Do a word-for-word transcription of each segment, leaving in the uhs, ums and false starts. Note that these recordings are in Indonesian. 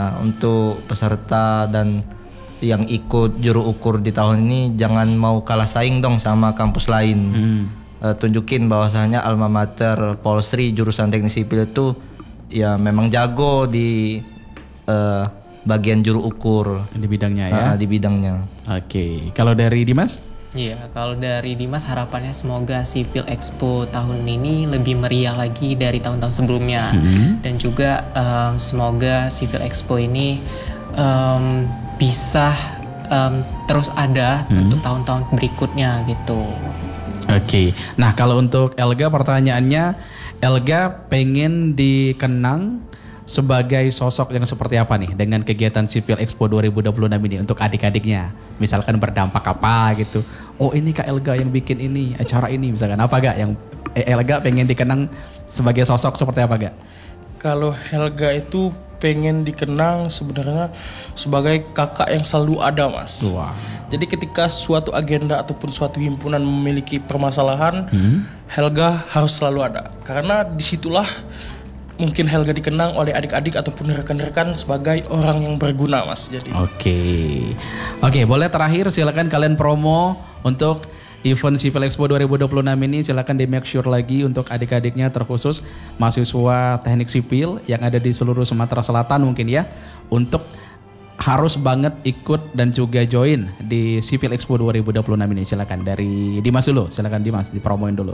Nah, untuk peserta dan yang ikut juru ukur di tahun ini jangan mau kalah saing dong sama kampus lain. Hmm. Uh, tunjukin bahwasanya alma mater Polsri jurusan Teknik Sipil itu ya memang jago di uh, bagian juru ukur di bidangnya ya. Uh, di bidangnya. Oke, okay. Kalau dari Dimas? Iya, kalau dari Dimas harapannya semoga Sipil Expo tahun ini lebih meriah lagi dari tahun-tahun sebelumnya. Hmm. Dan juga um, semoga Sipil Expo ini um, bisa um, terus ada hmm. untuk tahun-tahun berikutnya gitu. Oke, okay. Nah kalau untuk Elga pertanyaannya, Elga pengen dikenang sebagai sosok yang seperti apa nih dengan kegiatan Sipil Expo dua ribu dua puluh enam ini untuk adik-adiknya? Misalkan berdampak apa gitu. Oh ini Kak Elga yang bikin ini, acara ini misalkan. Apa Gak yang Elga pengen dikenang sebagai sosok seperti apa Gak? Kalau Helga itu pengen dikenang sebenarnya sebagai kakak yang selalu ada Mas. Wah. Jadi ketika suatu agenda ataupun suatu himpunan memiliki permasalahan, hmm? Helga harus selalu ada. Karena disitulah mungkin Helga dikenang oleh adik-adik ataupun rekan-rekan sebagai orang yang berguna Mas. Jadi. Oke, oke boleh terakhir silakan kalian promo untuk event Sipil Expo dua ribu dua puluh enam ini. Silakan di make sure lagi untuk adik-adiknya terkhusus mahasiswa teknik sipil yang ada di seluruh Sumatera Selatan mungkin ya, untuk harus banget ikut dan juga join di Sipil Expo dua ribu dua puluh enam ini. Silakan dari Dimas dulu, silakan Dimas dipromoin dulu.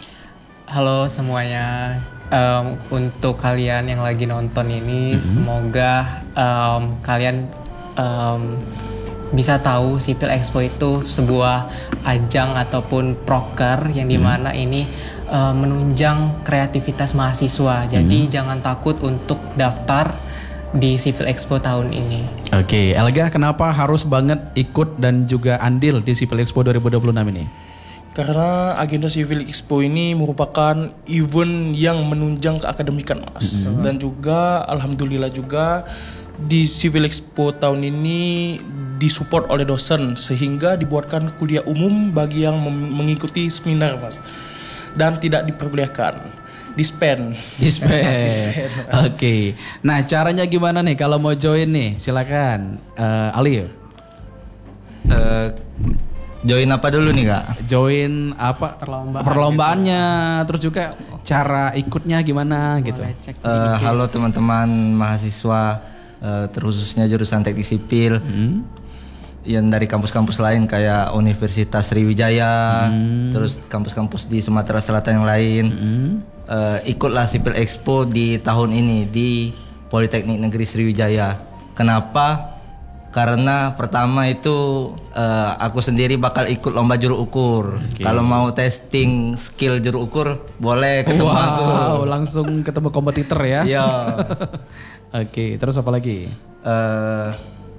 Halo semuanya, um, untuk kalian yang lagi nonton ini, mm-hmm. semoga um, kalian um, bisa tahu Sipil Expo itu sebuah ajang ataupun proker yang dimana mm-hmm. ini um, menunjang kreativitas mahasiswa. Jadi mm-hmm. jangan takut untuk daftar di Sipil Expo tahun ini. Oke, Elga kenapa harus banget ikut dan juga andil di Sipil Expo dua ribu dua puluh enam ini? Karena agenda Sipil Expo ini merupakan event yang menunjang keakademikan Mas. Mm-hmm. Dan juga alhamdulillah juga di Sipil Expo tahun ini disupport oleh dosen sehingga dibuatkan kuliah umum bagi yang mem- mengikuti seminar Mas. Dan tidak diperbolehkan dispen. Dispen. Oke. Okay. Nah, caranya gimana nih kalau mau join nih? Silakan uh, Ali. Uh, Join apa dulu nih Kak? Join apa Perlombaan perlombaannya, gitu. Terus juga cara ikutnya gimana gitu. Uh, halo teman-teman mahasiswa, uh, terkhususnya jurusan teknik sipil, hmm. yang dari kampus-kampus lain kayak Universitas Sriwijaya, hmm. terus kampus-kampus di Sumatera Selatan yang lain. Hmm. Uh, ikutlah Sipil Expo di tahun ini di Politeknik Negeri Sriwijaya. Kenapa? Karena pertama itu uh, aku sendiri bakal ikut lomba juru ukur. Okay. Kalau mau testing skill juru ukur boleh ketemu wow, aku. Wow, langsung ketemu kompetitor ya. Iya. Oke, okay, terus apa lagi? Uh,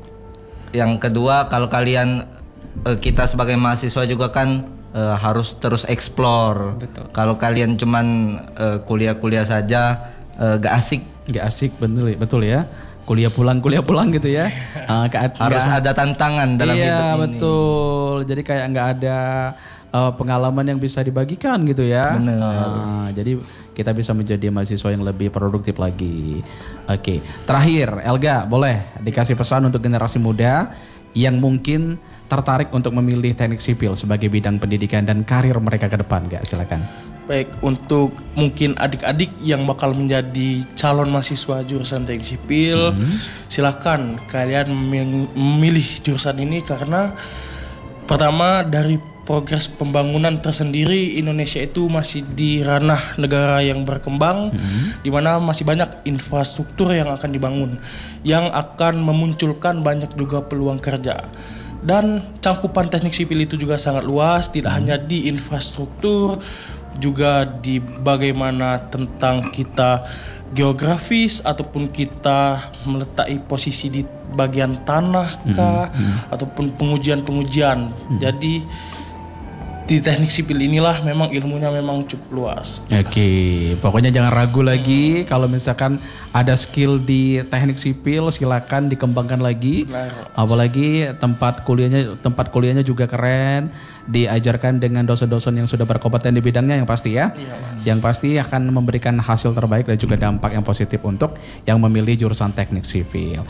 yang kedua kalau kalian uh, kita sebagai mahasiswa juga kan uh, harus terus explore. Betul. Kalau kalian cuman uh, kuliah-kuliah saja uh, gak asik. Gak asik betul betul ya. Kuliah pulang, kuliah pulang gitu ya. Uh, ke, Harus gak, ada tantangan dalam iya, hidup ini. Iya betul. Jadi kayak nggak ada uh, pengalaman yang bisa dibagikan gitu ya. Benar. Uh, jadi kita bisa menjadi mahasiswa yang lebih produktif lagi. Oke. Okay. Terakhir, Elga boleh dikasih pesan untuk generasi muda yang mungkin tertarik untuk memilih teknik sipil sebagai bidang pendidikan dan karir mereka ke depan, gak? Silakan. Baik, untuk mungkin adik-adik yang bakal menjadi calon mahasiswa jurusan teknik sipil, mm-hmm. silakan kalian memilih jurusan ini karena pertama dari progres pembangunan tersendiri Indonesia itu masih di ranah negara yang berkembang, mm-hmm. di mana masih banyak infrastruktur yang akan dibangun, yang akan memunculkan banyak juga peluang kerja. Dan cakupan teknik sipil itu juga sangat luas, tidak mm-hmm. hanya di infrastruktur, juga di bagaimana tentang kita geografis ataupun kita meletakkan posisi di bagian tanah kah hmm, hmm. ataupun pengujian-pengujian. Hmm. Jadi di teknik sipil inilah memang ilmunya memang cukup luas. Oke, okay. Pokoknya jangan ragu lagi. Kalau misalkan ada skill di teknik sipil, silakan dikembangkan lagi. Benar. Apalagi tempat kuliahnya, tempat kuliahnya juga keren. Diajarkan dengan dosen-dosen yang sudah berkompeten di bidangnya yang pasti ya. Iya, yang pasti akan memberikan hasil terbaik dan juga dampak yang positif untuk yang memilih jurusan teknik sipil.